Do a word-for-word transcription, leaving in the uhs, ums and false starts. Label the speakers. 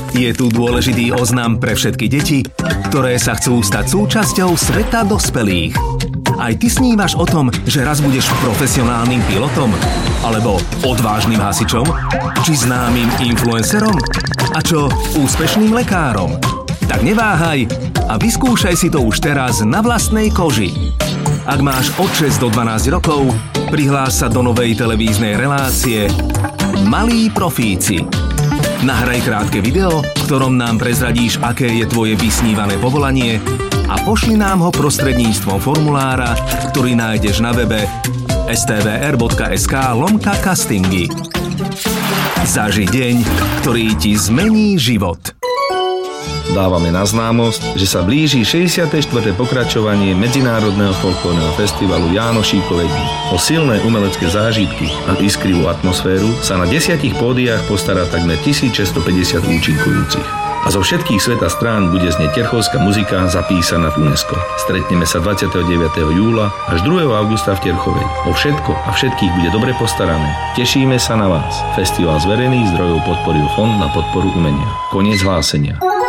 Speaker 1: Je tu dôležitý oznam pre všetky deti, ktoré sa chcú stať súčasťou sveta dospelých. Aj ty snívaš o tom, že raz budeš profesionálnym pilotom? Alebo odvážnym hasičom? Či známym influencerom? A čo úspešným lekárom? Tak neváhaj a vyskúšaj si to už teraz na vlastnej koži. Ak máš od šesť do dvanásť rokov, prihlás sa do novej televíznej relácie Malí profíci. Nahraj krátke video, v ktorom nám prezradíš, aké je tvoje vysnívané povolanie a pošli nám ho prostredníctvom formulára, ktorý nájdeš na webe stvr.sk lomka castingy. Zaži deň, ktorý ti zmení život.
Speaker 2: Dávame na známosť, že sa blíži šesťdesiate štvrté pokračovanie Medzinárodného folklórneho festivalu Jánošíkovej dni. O silné umelecké zážitky a iskrivú atmosféru sa na desiatich pódiách postará takmer tisícšesťstopäťdesiat účinkujúcich. A zo všetkých sveta strán bude znieť terchovská muzika zapísaná v UNESCO. Stretneme sa dvadsiateho deviateho júla až druhého augusta v Terchovej. O všetko a všetkých bude dobre postarané. Tešíme sa na vás. Festival z verejných zdrojov podporil Fond na podporu umenia. Koniec hlásenia.